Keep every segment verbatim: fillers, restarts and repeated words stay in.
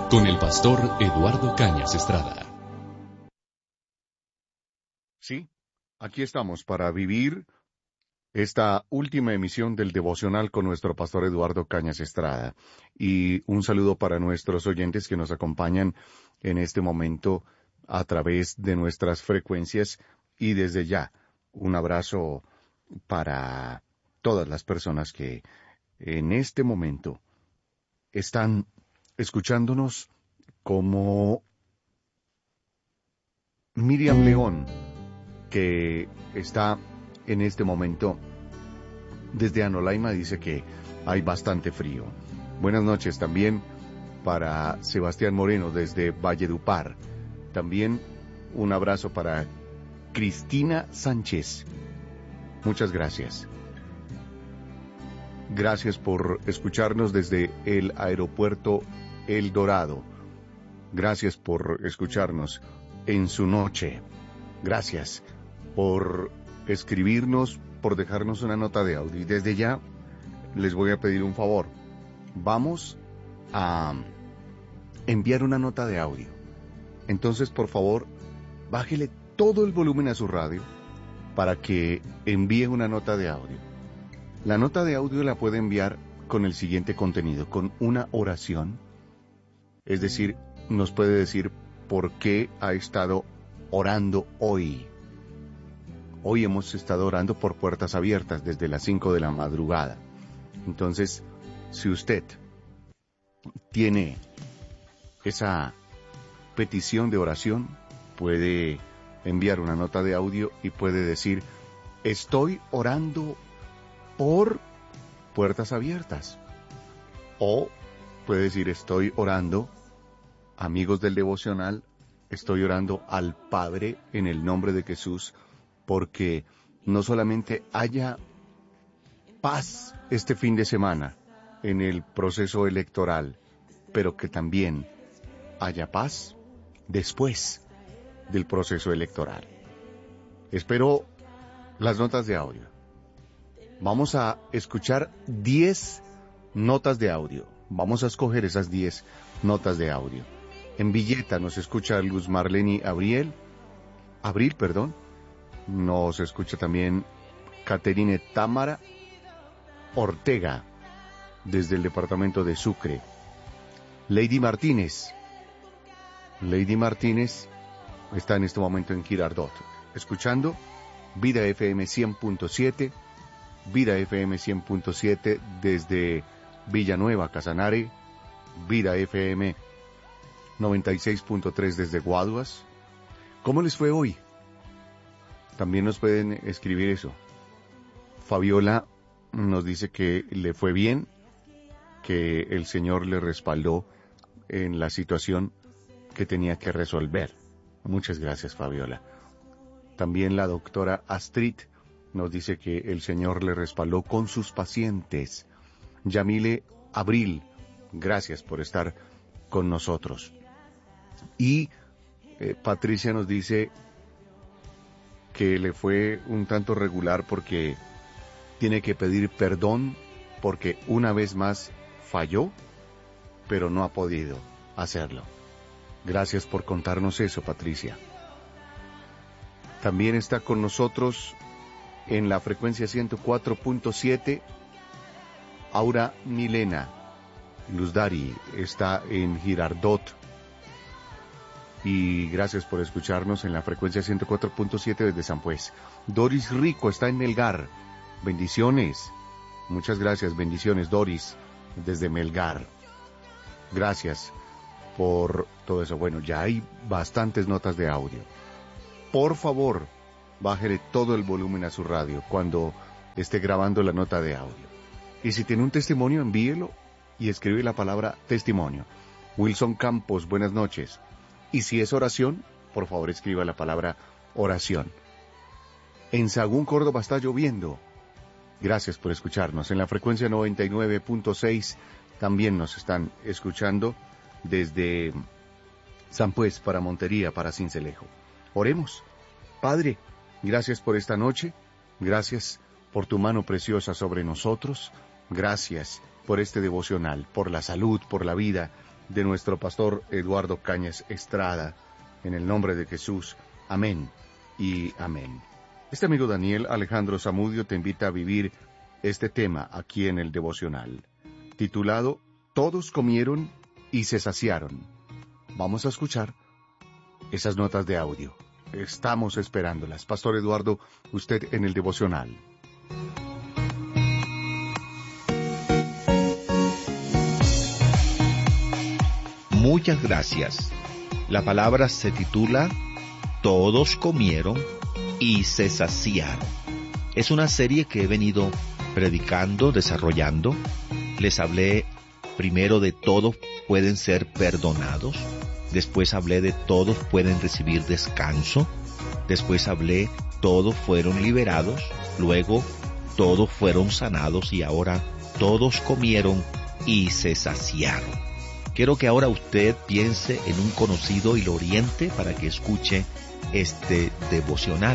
con el pastor Eduardo Cañas Estrada. Sí, aquí estamos para vivir esta última emisión del devocional con nuestro pastor Eduardo Cañas Estrada. Y un saludo para nuestros oyentes que nos acompañan en este momento a través de nuestras frecuencias, y desde ya un abrazo para todas las personas que en este momento están escuchándonos, como Miriam León, que está en este momento desde Anolaima, dice que hay bastante frío. Buenas noches también para Sebastián Moreno desde Valledupar. También un abrazo para Cristina Sánchez. Muchas gracias. Gracias por escucharnos desde el aeropuerto El Dorado. Gracias por escucharnos en su noche. Gracias por escribirnos, por dejarnos una nota de audio. Y desde ya les voy a pedir un favor. Vamos a enviar una nota de audio. Entonces, por favor, bájele todo el volumen a su radio para que envíe una nota de audio. La nota de audio la puede enviar con el siguiente contenido, con una oración. Es decir, nos puede decir por qué ha estado orando hoy. Hoy hemos estado orando por puertas abiertas desde las cinco de la madrugada. Entonces, si usted tiene esa petición de oración, puede enviar una nota de audio y puede decir: estoy orando por puertas abiertas. O puede decir: estoy orando, amigos del devocional, estoy orando al Padre en el nombre de Jesús, porque no solamente haya paz este fin de semana en el proceso electoral, pero que también haya paz después del proceso electoral. Espero las notas de audio. Vamos a escuchar diez notas de audio. Vamos a escoger esas diez notas de audio. En Villeta nos escucha Luz Marleni Abriel, Abril, perdón. Nos escucha también Caterine Támara Ortega, desde el departamento de Sucre. Lady Martínez. Lady Martínez está en este momento en Girardot, escuchando Vida F M cien punto siete, Vida F M cien punto siete desde Villanueva, Casanare, Vida F M noventa y seis punto tres desde Guaduas. ¿Cómo les fue hoy? También nos pueden escribir eso. Fabiola nos dice que le fue bien, que el Señor le respaldó en la situación que tenía que resolver. Muchas gracias, Fabiola. También la doctora Astrid nos dice que el Señor le respaldó con sus pacientes. Yamile Abril, gracias por estar con nosotros. Y eh, Patricia nos dice que le fue un tanto regular porque tiene que pedir perdón porque una vez más falló, pero no ha podido hacerlo. Gracias por contarnos eso, Patricia. También está con nosotros en la frecuencia ciento cuatro punto siete Aura Milena Luzdari, está en Girardot. Y gracias por escucharnos en la frecuencia ciento cuatro punto siete desde San Pues. Doris Rico está en Melgar. Bendiciones. Muchas gracias, bendiciones, Doris, desde Melgar. Gracias por todo eso. Bueno, ya hay bastantes notas de audio. Por favor, bájele todo el volumen a su radio cuando esté grabando la nota de audio. Y si tiene un testimonio, envíelo y escribe la palabra testimonio. Wilson Campos, buenas noches. Y si es oración, por favor escriba la palabra oración. En Sagún, Córdoba está lloviendo. Gracias por escucharnos. En la frecuencia noventa y nueve punto seis también nos están escuchando desde San Pues para Montería, para Sincelejo. Oremos. Padre, gracias por esta noche. Gracias por tu mano preciosa sobre nosotros. Gracias por este devocional, por la salud, por la vida de nuestro pastor Eduardo Cañas Estrada. En el nombre de Jesús, amén y amén. Este amigo Daniel Alejandro Zamudio te invita a vivir este tema aquí en el devocional, titulado Todos comieron y se saciaron. Vamos a escuchar esas notas de audio. Estamos esperándolas. Pastor Eduardo, usted en el devocional. Muchas gracias. La palabra se titula Todos comieron y se saciaron. Es una serie que he venido predicando, desarrollando. Les hablé primero de todos pueden ser perdonados. Después hablé de todos pueden recibir descanso. Después hablé todos fueron liberados. Luego todos fueron sanados y ahora todos comieron y se saciaron. Quiero que ahora usted piense en un conocido y lo oriente para que escuche este devocional.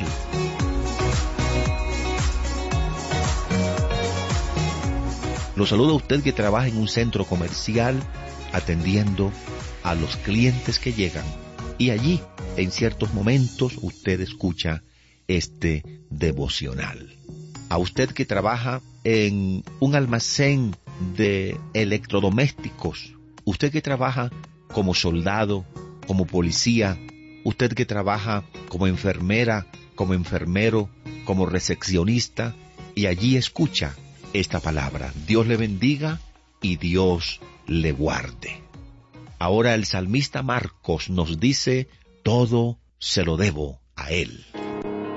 Lo saluda a usted que trabaja en un centro comercial atendiendo a los clientes que llegan. Y allí, en ciertos momentos, usted escucha este devocional. A usted que trabaja en un almacén de electrodomésticos. Usted que trabaja como soldado, como policía, usted que trabaja como enfermera, como enfermero, como recepcionista, y allí escucha esta palabra. Dios le bendiga y Dios le guarde. Ahora el salmista Marcos nos dice, todo se lo debo a Él.